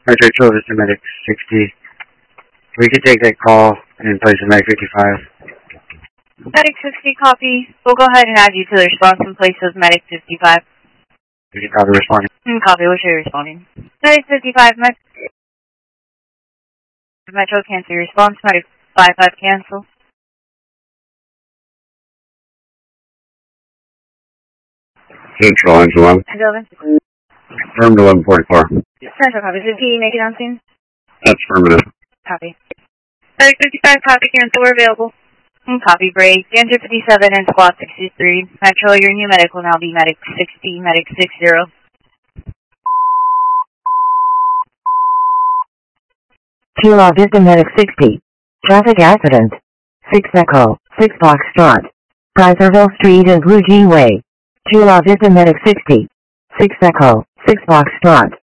Metro 12 is the Medic 60. We could take that call and place the Medic 55. Medic 60, copy. We'll go ahead and add you to the response in place of Medic 55. We can copy responding. Copy, we'll show you responding. Medic 55, Metro cancel your response. Medic 55 cancel. Central lines 11. Confirmed 1144. Central copy. 50, make it on scene. That's affirmative. Copy. Medic 55, copy, cancel, we're available. Copy, break. Danger 57 and squad 63. Metro, your new medic will now be Medic 60, Medic 60. Chula Vista Medic 60. Traffic accident. 6 Echo, 6 Foxtrot. Kaiserville Street and Blue Jean Way. Chula Vista Medic 60. 6 Echo, 6 Foxtrot.